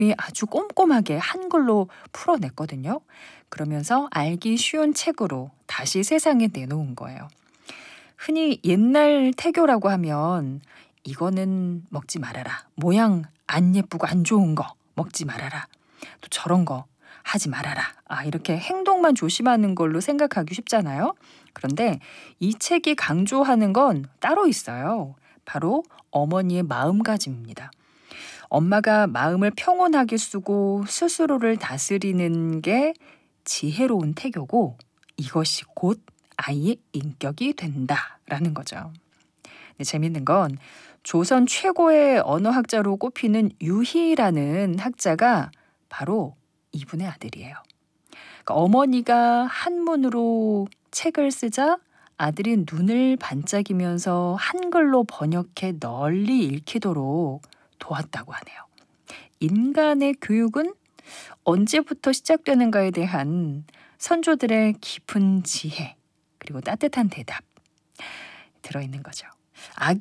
아주 꼼꼼하게 한글로 풀어냈거든요. 그러면서 알기 쉬운 책으로 다시 세상에 내놓은 거예요. 흔히 옛날 태교라고 하면 이거는 먹지 말아라. 모양 안 예쁘고 안 좋은 거 먹지 말아라. 또 저런 거 하지 말아라. 이렇게 행동만 조심하는 걸로 생각하기 쉽잖아요. 그런데 이 책이 강조하는 건 따로 있어요. 바로 어머니의 마음가짐입니다. 엄마가 마음을 평온하게 쓰고 스스로를 다스리는 게 지혜로운 태교고 이것이 곧 아이의 인격이 된다라는 거죠. 근데 재밌는 건 조선 최고의 언어학자로 꼽히는 유희라는 학자가 바로 이분의 아들이에요. 그러니까 어머니가 한문으로 책을 쓰자 아들이 눈을 반짝이면서 한글로 번역해 널리 읽히도록 도왔다고 하네요. 인간의 교육은 언제부터 시작되는가에 대한 선조들의 깊은 지혜 그리고 따뜻한 대답 들어있는 거죠.